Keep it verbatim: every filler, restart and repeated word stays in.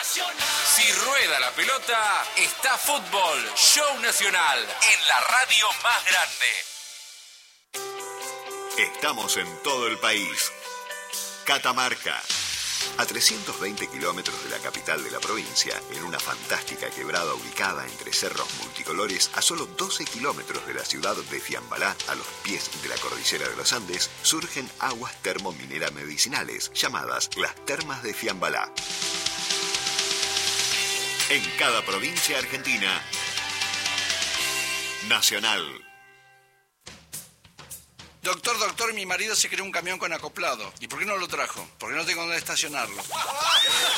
Si rueda la pelota, está fútbol, show nacional, en la radio más grande. Estamos en todo el país. Catamarca. A trescientos veinte kilómetros de la capital de la provincia, en una fantástica quebrada ubicada entre cerros multicolores, a solo doce kilómetros de la ciudad de Fiambalá, a los pies de la cordillera de los Andes, surgen aguas termominera medicinales, llamadas las Termas de Fiambalá. En cada provincia argentina, Nacional. Doctor, doctor, mi marido se creó un camión con acoplado. ¿Y por qué no lo trajo? Porque no tengo dónde estacionarlo.